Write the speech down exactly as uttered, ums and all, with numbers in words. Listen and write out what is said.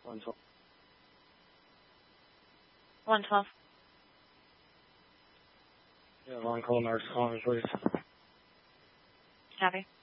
one twelve. one twelve. Yeah, line call, Narcs calling, please. Copy.